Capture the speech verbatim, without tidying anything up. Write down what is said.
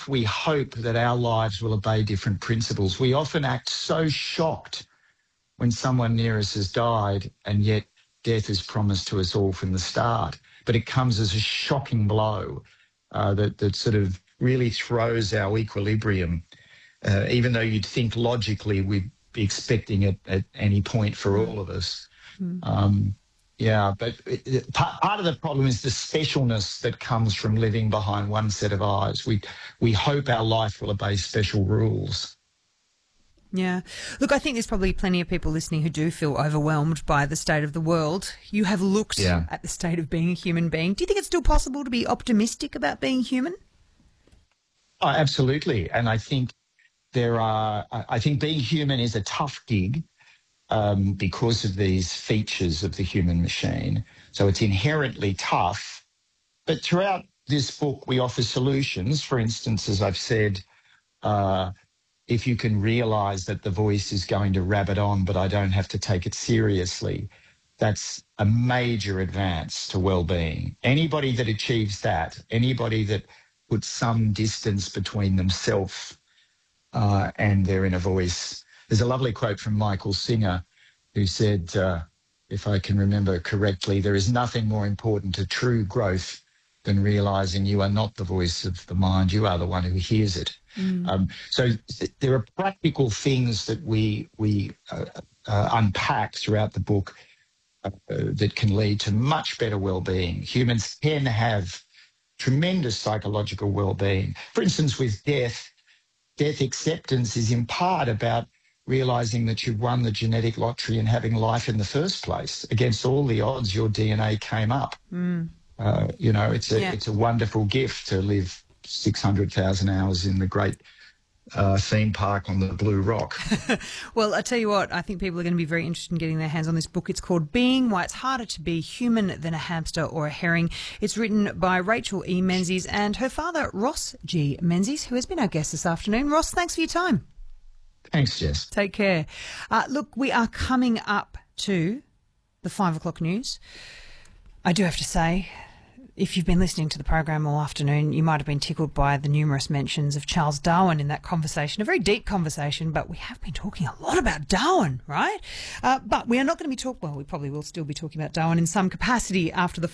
life, we hope that our lives will obey different principles. We often act so shocked when someone near us has died, and yet death is promised to us all from the start. But it comes as a shocking blow uh, that, that sort of really throws our equilibrium, uh, even though you'd think logically we'd be expecting it at any point for all of us. Mm. Um, yeah, but it, it, part, part of the problem is the specialness that comes from living behind one set of eyes. We, we hope our life will obey special rules. Yeah. Look, I think there's probably plenty of people listening who do feel overwhelmed by the state of the world. You have looked yeah. at the state of being a human being. Do you think it's still possible to be optimistic about being human? Oh, absolutely. And I think there are, I think being human is a tough gig um, because of these features of the human machine. So it's inherently tough. But throughout this book, we offer solutions. For instance, as I've said, uh, if you can realise that the voice is going to rabbit on, but I don't have to take it seriously, that's a major advance to well-being. Anybody that achieves that, anybody that puts some distance between themselves uh, and their inner voice. There's a lovely quote from Michael Singer who said, uh, if I can remember correctly, there is nothing more important to true growth than realising you are not the voice of the mind, you are the one who hears it. Mm. Um, so th- there are practical things that we we uh, uh, unpack throughout the book uh, uh, that can lead to much better well-being. Humans can have tremendous psychological well-being. For instance, with death, death acceptance is in part about realising that you've won the genetic lottery and having life in the first place. Against all the odds, your D N A came up. Mm. Uh, you know, it's a yeah. it's a wonderful gift to live six hundred thousand hours in the great uh, theme park on the Blue Rock. Well, I tell you what, I think people are going to be very interested in getting their hands on this book. It's called Being, Why It's Harder to Be Human Than a Hamster or a Herring. It's written by Rachel E. Menzies and her father, Ross G. Menzies, who has been our guest this afternoon. Ross, thanks for your time. Thanks, Jess. Take care. Uh, look, we are coming up to the five o'clock news. I do have to say, if you've been listening to the program all afternoon, you might have been tickled by the numerous mentions of Charles Darwin in that conversation, a very deep conversation, but we have been talking a lot about Darwin, right? Uh, but we are not going to be talking, well, we probably will still be talking about Darwin in some capacity after the